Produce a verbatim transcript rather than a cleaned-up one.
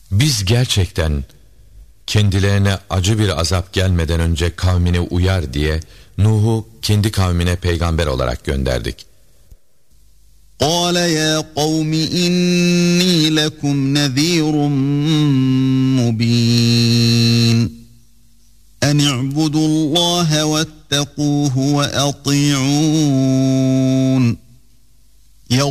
Biz gerçekten kendilerine acı bir azap gelmeden önce kavmine uyar diye Nuh'u kendi kavmine peygamber olarak gönderdik. قَالَ يَا قَوْمِ إِنِّي لَكُمْ نَذِيرٌ مُّبِينٌ أَنِ اعْبُدُوا اللّٰهَ وَاتَّقُوهُ وَأَطِيعُونِ